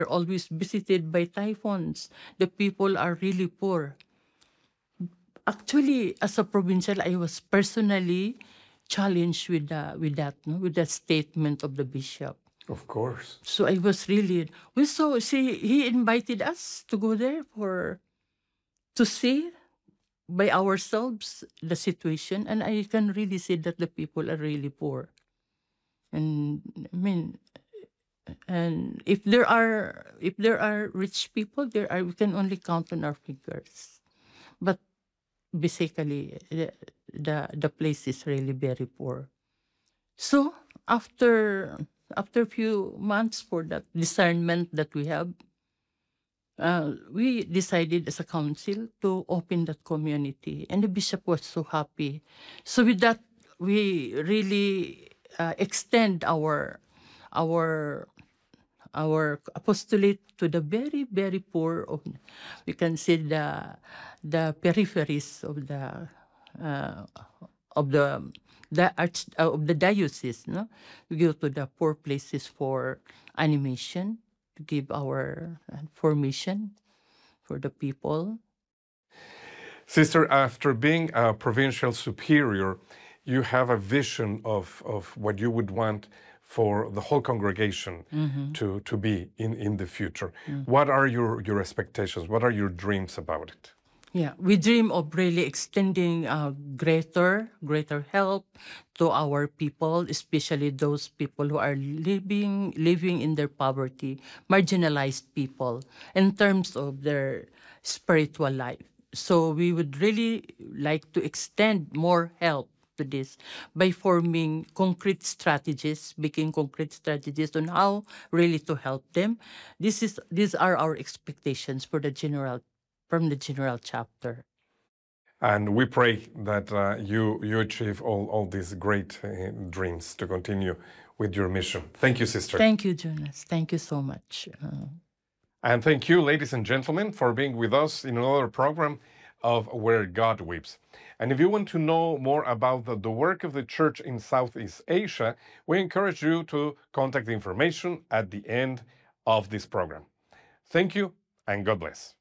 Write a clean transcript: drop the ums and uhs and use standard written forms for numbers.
always visited by typhoons. The people are really poor. Actually, as a provincial, I was personally challenged with that, no? With that statement of the bishop. Of course. So I was really he invited us to go there to see by ourselves the situation, and I can really see that the people are really poor. And I mean, and if there are rich people, we can only count on our fingers. But basically, the place is really very poor. So after a few months for that discernment that we decided as a council to open that community, and the bishop was so happy. So with that, we really extend our apostolate to the very very poor of, we can say, the peripheries of uh, of the diocese. No, we go to the poor places for animation, to give our formation for the people. Sister, after being a provincial superior, you have a vision of what you would want for the whole congregation to be in the future. What are your expectations? What are your dreams about it? Yeah, we dream of really extending greater help to our people, especially those people who are living in their poverty, marginalized people, in terms of their spiritual life. So we would really like to extend more help to this by forming concrete strategies, making concrete strategies on how really to help them. These are our expectations for from the general chapter. And we pray that you achieve all these great dreams to continue with your mission. Thank you, Sister. Thank you, Jonas. Thank you so much. And thank you, ladies and gentlemen, for being with us in another program of Where God Weeps. And if you want to know more about the work of the Church in Southeast Asia, we encourage you to contact the information at the end of this program. Thank you, and God bless.